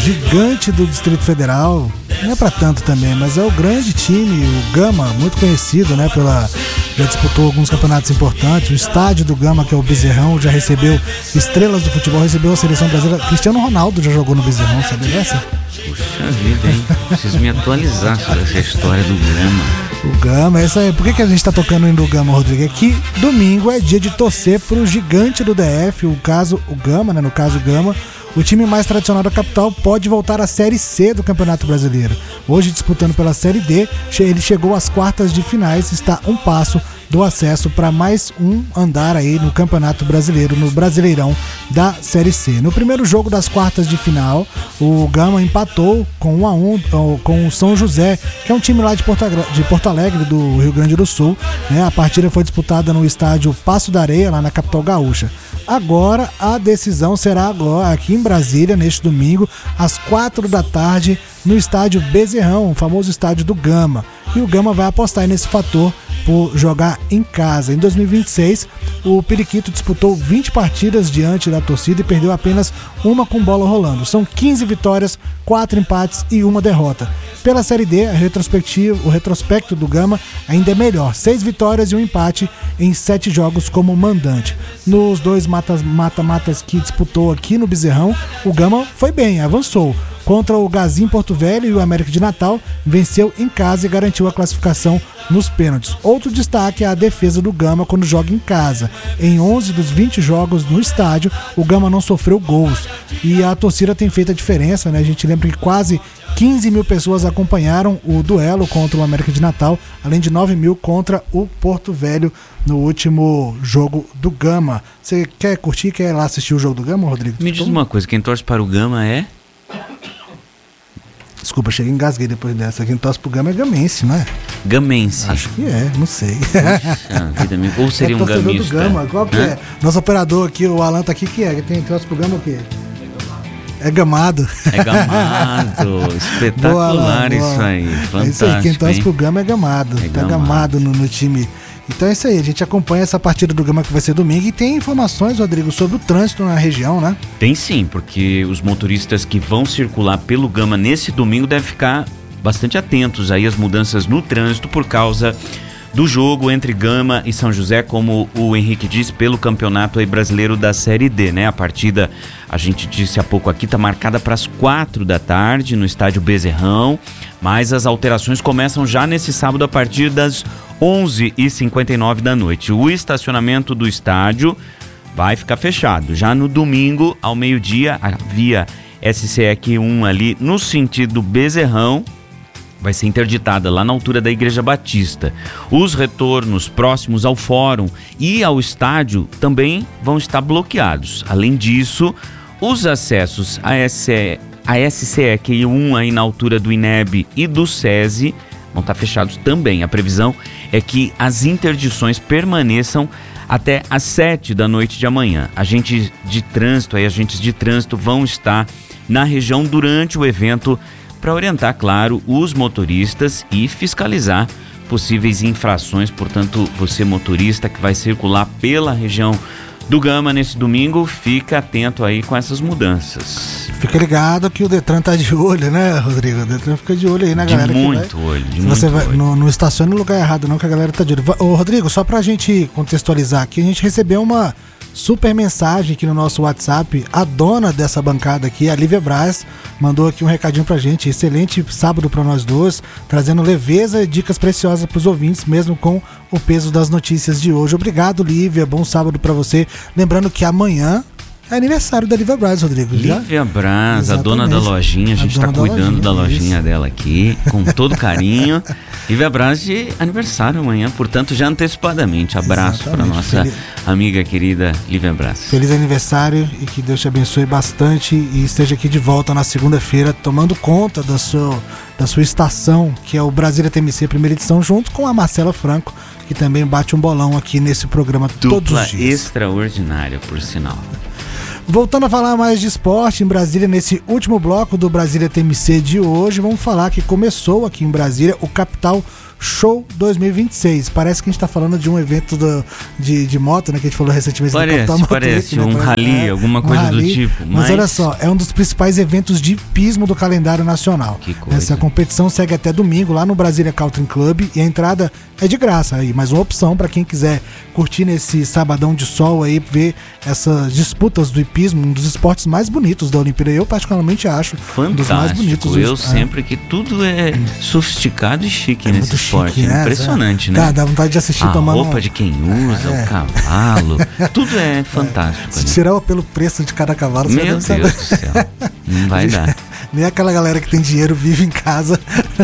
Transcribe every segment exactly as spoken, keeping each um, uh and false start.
gigante do Distrito Federal, não é pra tanto também, mas é o grande time, o Gama, muito conhecido, né, pela, já disputou alguns campeonatos importantes. O estádio do Gama, que é o Bezerrão, já recebeu estrelas do futebol, recebeu a seleção brasileira. Cristiano Ronaldo já jogou no Bezerrão, sabe dessa? Puxa vida, hein? Preciso me atualizar sobre essa história do Gama. O Gama, essa é, por que, que a gente tá tocando indo do Gama, Rodrigo? É que domingo é dia de torcer pro gigante do D F, o caso, o Gama, né, no caso o Gama. O time mais tradicional da capital pode voltar à Série C do Campeonato Brasileiro. Hoje, disputando pela Série D, ele chegou às quartas de finais, está um passo do acesso para mais um andar aí no Campeonato Brasileiro, no Brasileirão da Série C. No primeiro jogo das quartas de final, o Gama empatou com um a um com o São José, que é um time lá de Porto, de Porto Alegre, do Rio Grande do Sul, né? A partida foi disputada no estádio Passo da Areia, lá na capital gaúcha. Agora a decisão será agora aqui em Brasília, neste domingo, às quatro da tarde, no estádio Bezerrão, o famoso estádio do Gama. E o Gama vai apostar nesse fator por jogar em casa. Em dois mil e vinte e seis, o Periquito disputou vinte partidas diante da torcida e perdeu apenas uma com bola rolando. São quinze vitórias, quatro empates e uma derrota. Pela Série D, a retrospectiva, o retrospecto do Gama ainda é melhor. Seis vitórias e um empate em sete jogos como mandante. Nos dois mata-matas que disputou aqui no Bezerrão, o Gama foi bem, avançou. Contra o Gazim Porto Velho e o América de Natal, venceu em casa e garantiu a classificação nos pênaltis. Outro destaque é a defesa do Gama quando joga em casa. Em onze dos vinte jogos no estádio, o Gama não sofreu gols. E a torcida tem feito a diferença, né? A gente lembra que quase quinze mil pessoas acompanharam o duelo contra o América de Natal, além de nove mil contra o Porto Velho no último jogo do Gama. Você quer curtir, quer ir lá assistir o jogo do Gama, Rodrigo? Me diz uma coisa, quem torce para o Gama é... Desculpa, cheguei engasguei depois dessa. Quem torce pro Gama é gamense, não é? Gamense? Acho que é, não sei. Puxa, vida minha. Ou seria é um gamista? Do Gama. Qual que é? Nosso operador aqui, o Alan tá aqui, que é? Quem torce pro Gama o quê? É gamado. É gamado. Espetacular. Boa, Alan, boa. Isso aí. Fantástico. É isso aí, quem torce pro Gama é gamado. É tá gamado, gamado no, no time. Então é isso aí, a gente acompanha essa partida do Gama que vai ser domingo e tem informações, Rodrigo, sobre o trânsito na região, né? Tem sim, porque os motoristas que vão circular pelo Gama nesse domingo devem ficar bastante atentos aí às mudanças no trânsito por causa do jogo entre Gama e São José, como o Henrique disse, pelo campeonato aí brasileiro da Série D, né? A partida, a gente disse há pouco aqui, tá marcada para as quatro da tarde no estádio Bezerrão, mas as alterações começam já nesse sábado a partir das onze e cinquenta e nove da noite. O estacionamento do estádio vai ficar fechado. Já no domingo, ao meio-dia, a via S C E C um ali no sentido Bezerrão vai ser interditada lá na altura da Igreja Batista. Os retornos próximos ao fórum e ao estádio também vão estar bloqueados. Além disso, os acessos a S C E C um aí na altura do INEB e do SESI vão estar fechados também. A previsão é que as interdições permaneçam até às sete da noite de amanhã. Agentes de trânsito, aí, agentes de trânsito vão estar na região durante o evento para orientar, claro, os motoristas e fiscalizar possíveis infrações. Portanto, você motorista que vai circular pela região do Gama nesse domingo, fica atento aí com essas mudanças. Fica ligado que o Detran tá de olho, né, Rodrigo? O Detran fica de olho aí na de galera. Muito que vai, olho, de se muito você vai, olho. Não, não estaciona no lugar errado não, que a galera tá de olho. Ô, Rodrigo, só pra gente contextualizar aqui, a gente recebeu uma super mensagem aqui no nosso WhatsApp. A dona dessa bancada aqui, a Lívia Braz, mandou aqui um recadinho pra gente. Excelente sábado pra nós dois, trazendo leveza e dicas preciosas pros ouvintes, mesmo com o peso das notícias de hoje. Obrigado, Lívia, bom sábado pra você. Lembrando que amanhã é aniversário da Lívia Braz, Rodrigo. Lívia Braz, a dona da lojinha, a gente está cuidando da lojinha, da lojinha dela aqui, com todo carinho. Lívia Braz de aniversário amanhã, portanto, já antecipadamente. Abraço para nossa Feliz... amiga querida Lívia Braz. Feliz aniversário e que Deus te abençoe bastante e esteja aqui de volta na segunda-feira, tomando conta da sua, da sua estação, que é o Brasília T M C primeira edição, junto com a Marcela Franco, que também bate um bolão aqui nesse programa Dupla todos os dias. Extraordinária, por sinal. Voltando a falar mais de esporte em Brasília, nesse último bloco do Brasília T M C de hoje, vamos falar que começou aqui em Brasília o Capital Show dois mil e vinte e seis. Parece que a gente tá falando de um evento do, de, de moto, né? Que a gente falou recentemente parece, do Capital Parece, Motric, um né? rally, é, alguma coisa um rally, do tipo. Mas... mas olha só, é um dos principais eventos de hipismo do calendário nacional. Que coisa. Essa competição segue até domingo lá no Brasília Country Club e a entrada é de graça aí, mas uma opção para quem quiser curtir nesse sabadão de sol aí, ver essas disputas do hipismo, um dos esportes mais bonitos da Olimpíada. Eu particularmente acho fantástico. Um dos mais bonitos. Eu dos... sempre é. que tudo é sofisticado e chique é nesse esporte. Chique, é impressionante, é. né? Dá, dá vontade de assistir a tomando... A roupa de quem usa, é. o cavalo, tudo é fantástico. Se tirar pelo preço de cada cavalo, você Meu Deus saber. do céu, não vai dar. Nem aquela galera que tem dinheiro vive em casa.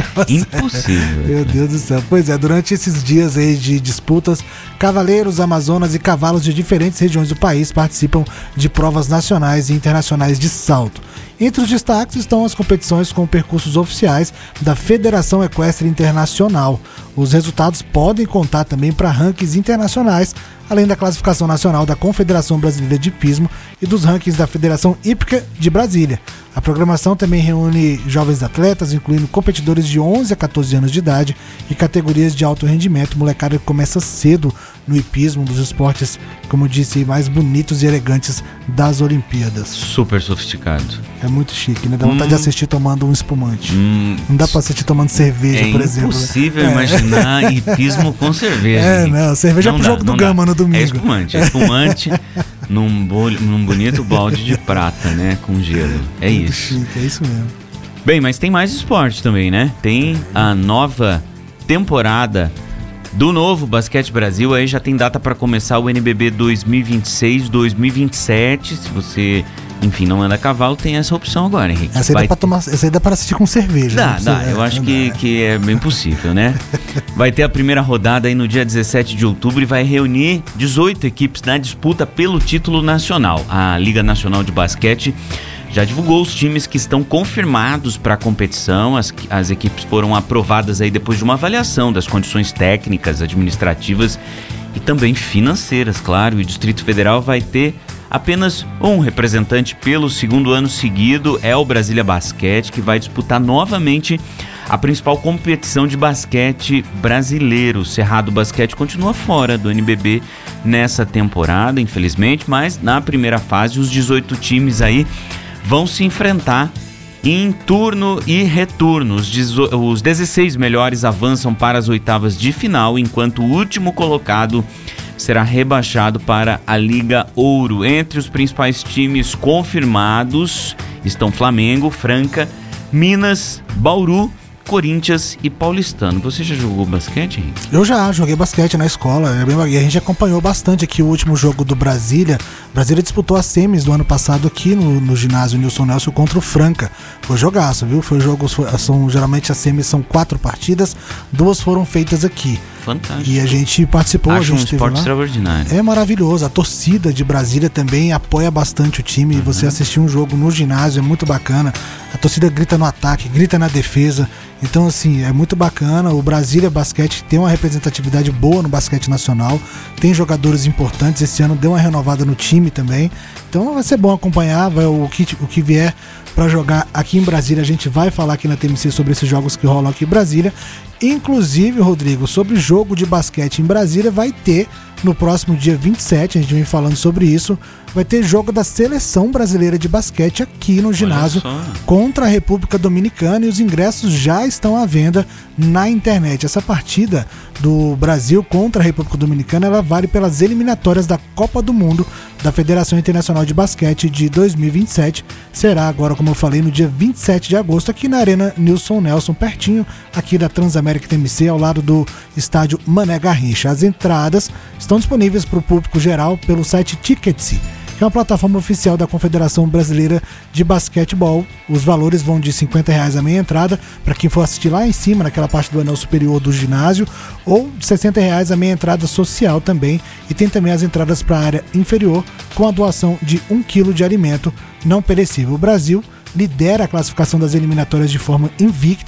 Impossível. Meu Deus do céu. Pois é, durante esses dias aí de disputas, cavaleiros, amazonas e cavalos de diferentes regiões do país participam de provas nacionais e internacionais de salto. Entre os destaques estão as competições com percursos oficiais da Federação Equestre Internacional. Os resultados podem contar também para rankings internacionais, além da classificação nacional da Confederação Brasileira de Hipismo e dos rankings da Federação Hípica de Brasília. A programação também reúne jovens atletas, incluindo competidores de onze a quatorze anos de idade e categorias de alto rendimento. Molecada que começa cedo no hipismo, um dos esportes, como eu disse, mais bonitos e elegantes das Olimpíadas. Super sofisticado. É muito chique, né? Dá vontade hum. de assistir tomando um espumante. Hum. Não dá pra assistir tomando cerveja, é por exemplo. É impossível né? imaginar é. hipismo com cerveja. É, não, cerveja não é pro dá, jogo do Gama no domingo. É espumante, é espumante num, bol, num bonito balde de prata, né? Com gelo. É muito isso. Chique, é isso mesmo. Bem, mas tem mais esporte também, né? Tem a nova temporada do novo Basquete Brasil. Aí já tem data para começar o N B B dois mil e vinte e seis, dois mil e vinte e sete. Se você, enfim, não anda a cavalo, tem essa opção agora, Henrique. Essa aí, Vai... dá, pra tomar, essa aí dá pra assistir com cerveja. Dá, né? dá. Você, eu é, acho é, que, que é bem possível, né? Vai ter a primeira rodada aí no dia dezessete de outubro e vai reunir dezoito equipes na disputa pelo título nacional. A Liga Nacional de Basquete já divulgou os times que estão confirmados para a competição. As, as equipes foram aprovadas aí depois de uma avaliação das condições técnicas, administrativas e também financeiras, claro. E o Distrito Federal vai ter apenas um representante pelo segundo ano seguido, é o Brasília Basquete, que vai disputar novamente a principal competição de basquete brasileiro. O Cerrado Basquete continua fora do N B B nessa temporada, infelizmente, mas na primeira fase os dezoito times aí vão se enfrentar em turno e retorno. Os, dezo... os dezesseis melhores avançam para as oitavas de final, enquanto o último colocado será rebaixado para a Liga Ouro. Entre os principais times confirmados estão Flamengo, Franca, Minas, Bauru, Corinthians e Paulistano. Você já jogou basquete, Henrique? Eu já joguei basquete na escola, é bem, e a gente acompanhou bastante aqui o último jogo do Brasília. Brasília disputou as semis do ano passado aqui no, no ginásio Nilson Nelson contra o Franca. Foi jogaço, viu? Foi jogo, foi, são, geralmente as semis são quatro partidas, duas foram feitas aqui. Fantástico. E a gente participou. Acho a gente um esporte extraordinário. É maravilhoso. A torcida de Brasília também apoia bastante o time. Uhum. Você assistir um jogo no ginásio é muito bacana. A torcida grita no ataque, grita na defesa. Então, assim, é muito bacana. O Brasília Basquete tem uma representatividade boa no basquete nacional. Tem jogadores importantes. Esse ano deu uma renovada no time também. Então vai ser bom acompanhar. Vai, o, que, o que vier para jogar aqui em Brasília, a gente vai falar aqui na T M C sobre esses jogos que rolam aqui em Brasília. Inclusive, Rodrigo, sobre jogo de basquete em Brasília, vai ter no próximo dia vinte e sete, a gente vem falando sobre isso, vai ter jogo da Seleção Brasileira de Basquete aqui no ginásio contra a República Dominicana, e os ingressos já estão à venda na internet. Essa partida do Brasil contra a República Dominicana, ela vale pelas eliminatórias da Copa do Mundo da Federação Internacional de Basquete de dois mil e vinte e sete. Será agora, como eu falei, no dia vinte e sete de agosto, aqui na Arena Nilson Nelson, pertinho aqui da Transamérica T M C, ao lado do estádio Mané Garrincha. As entradas estão disponíveis para o público geral pelo site Ticketsy, que é uma plataforma oficial da Confederação Brasileira de Basquetebol. Os valores vão de cinquenta reais a meia entrada, para quem for assistir lá em cima, naquela parte do anel superior do ginásio, ou de sessenta reais a meia entrada social também. E tem também as entradas para a área inferior, com a doação de um quilo de alimento não perecível. O Brasil lidera a classificação das eliminatórias de forma invicta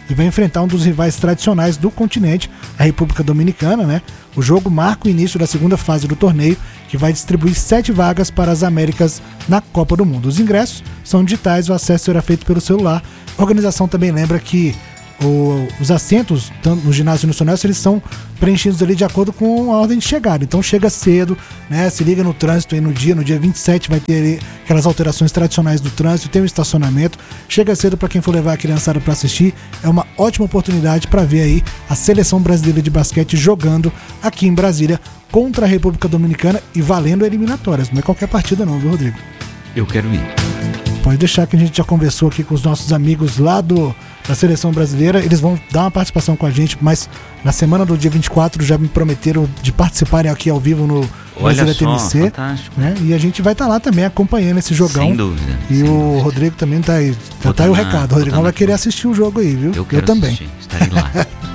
e vai enfrentar um dos rivais tradicionais do continente, a República Dominicana, né? O jogo marca o início da segunda fase do torneio, que vai distribuir sete vagas para as Américas na Copa do Mundo. Os ingressos são digitais, o acesso será feito pelo celular. A organização também lembra que O, os assentos no ginásio no Sonel, eles são preenchidos ali de acordo com a ordem de chegada. Então chega cedo, né? Se liga no trânsito aí no dia, no dia vinte e sete vai ter ali aquelas alterações tradicionais do trânsito, tem um estacionamento. Chega cedo para quem for levar a criançada para assistir. É uma ótima oportunidade para ver aí a seleção brasileira de basquete jogando aqui em Brasília contra a República Dominicana e valendo eliminatórias. Não é qualquer partida não, viu, Rodrigo? Eu quero ir. Pode deixar que a gente já conversou aqui com os nossos amigos lá do, da seleção brasileira. Eles vão dar uma participação com a gente, mas na semana do dia vinte e quatro já me prometeram de participarem aqui ao vivo no Brasília T M C. Fantástico. Né? E a gente vai estar tá lá também acompanhando esse jogão. Sem dúvida. E sem o dúvida. Rodrigo também tá aí. Já tá aí o recado. O Rodrigão vai querer assistir o jogo aí, viu? Eu, quero Eu também. Assistir. Estarei lá.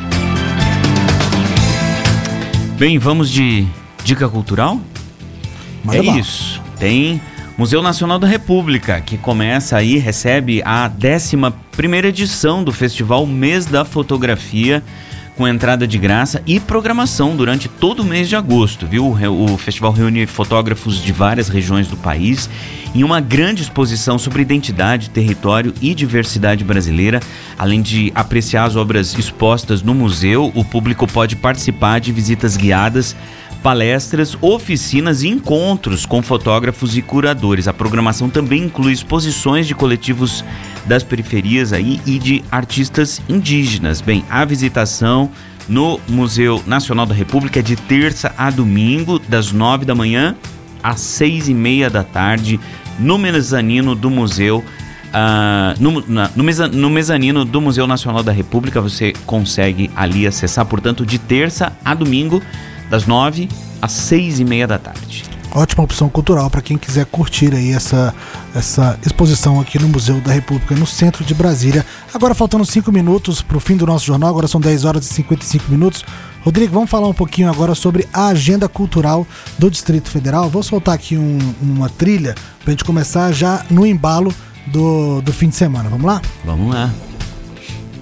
Bem, vamos de dica cultural? Manda é bala. isso. Tem Museu Nacional da República, que começa aí, recebe a décima primeira edição do Festival Mês da Fotografia, com entrada de graça e programação durante todo o mês de agosto, viu? O festival reúne fotógrafos de várias regiões do país em uma grande exposição sobre identidade, território e diversidade brasileira. Além de apreciar as obras expostas no museu, o público pode participar de visitas guiadas, palestras, oficinas e encontros com fotógrafos e curadores. A programação também inclui exposições de coletivos das periferias aí e de artistas indígenas. Bem, a visitação no Museu Nacional da República é de terça a domingo, das nove da manhã às seis e meia da tarde, no mezanino do museu. Uh, no, na, no, meza, no mezanino do Museu Nacional da República você consegue ali acessar, portanto, de terça a domingo, das nove às seis e meia da tarde. Ótima opção cultural para quem quiser curtir aí essa, essa exposição aqui no Museu da República, no centro de Brasília. Agora faltando cinco minutos para o fim do nosso jornal, agora são dez horas e cinquenta e cinco minutos. Rodrigo, vamos falar um pouquinho agora sobre a agenda cultural do Distrito Federal. Vou soltar aqui um, uma trilha para a gente começar já no embalo do, do fim de semana. Vamos lá? Vamos lá.